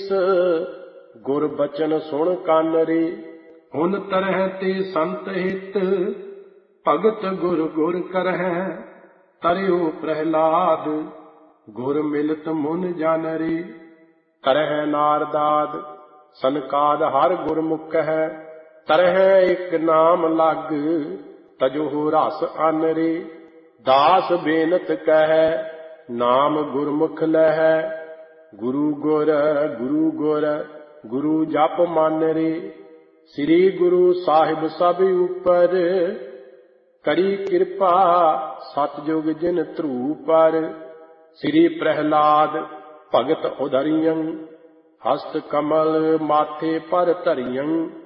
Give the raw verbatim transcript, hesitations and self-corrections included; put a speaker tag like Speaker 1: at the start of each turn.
Speaker 1: ਸੀਸ, ਗੁਰ ਬਚਨ ਸੁਣ ਕੰਨ ਰੇ। ਹੁਨ ਤਰਹਿ ਤੇ ਸੰਤ ਹਿਤ, ਭਗਤ ਗੁਰ ਗੁਰ ਕਰਹਿ। ਤਰਿਉ ਪ੍ਰਹਿਲਾਦ, ਗੁਰ ਮਿਲਤ ਮੁਨ ਜਨ ਰੇ। ਕਰਹਿ ਨਾਰਦਾਦ, ਸਨਕਾਦ ਹਰ ਗੁਰਮੁਖ ਹੈ। ਤਰਹਿ ਇਕ ਨਾਮ ਲਗ, ਤਜਹੁ ਰਸ ਅਨ ਰੇ। ਦਾਸ ਬੇਨਤ ਕਹਿ, ਨਾਮ ਗੁਰਮੁਖ ਲਹੈ। ਗੁਰੂ ਗੁਰ ਗੁਰੂ ਗੁਰ, ਗੁਰੂ ਜਪ ਮਨ ਰੇ। ਸ੍ਰੀ ਗੁਰੂ ਸਾਹਿਬ ਸਭ ਉਪਰ, ਕਰੀ ਕਿਰਪਾ ਸਤਿਜੁਗ ਜਿਨ ਧਰੂ ਪਰ। ਸ੍ਰੀ ਪ੍ਰਹਿਲਾਦ ਭਗਤ ਉਧਰਿਯੰ, ਹਸਤ ਕਮਲ ਮਾਥੇ ਪਰ ਧਰਿਯੰ।